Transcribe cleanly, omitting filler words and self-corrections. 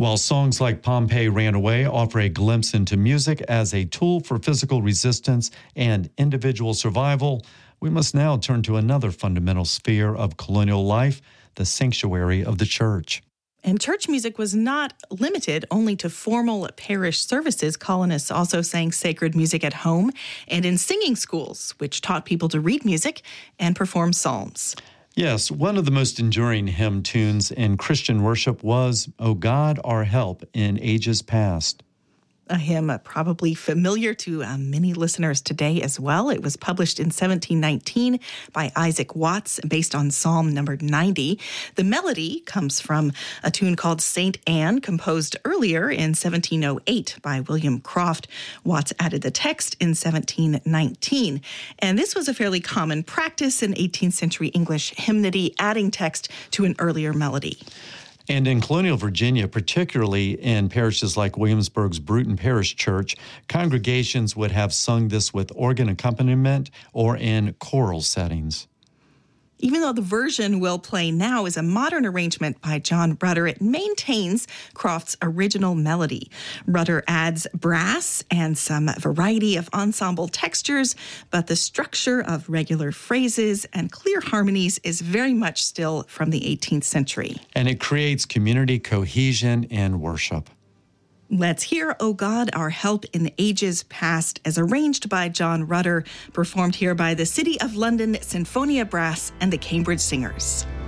While songs like Pompeii Ran Away offer a glimpse into music as a tool for physical resistance and individual survival, we must now turn to another fundamental sphere of colonial life, the sanctuary of the church. And church music was not limited only to formal parish services. Colonists also sang sacred music at home and in singing schools, which taught people to read music and perform psalms. Yes, one of the most enduring hymn tunes in Christian worship was "O God, Our Help in Ages Past." A hymn probably familiar to many listeners today as well. It was published in 1719 by Isaac Watts, based on Psalm number 90. The melody comes from a tune called Saint Anne, composed earlier in 1708 by William Croft. Watts added the text in 1719. And this was a fairly common practice in 18th century English hymnody, adding text to an earlier melody. And in colonial Virginia, particularly in parishes like Williamsburg's Bruton Parish Church, congregations would have sung this with organ accompaniment or in choral settings. Even though the version we'll play now is a modern arrangement by John Rutter, it maintains Croft's original melody. Rutter adds brass and some variety of ensemble textures, but the structure of regular phrases and clear harmonies is very much still from the 18th century. And it creates community cohesion in worship. Let's hear "O God, Our Help in Ages Past" as arranged by John Rutter, performed here by the City of London Sinfonia Brass and the Cambridge Singers.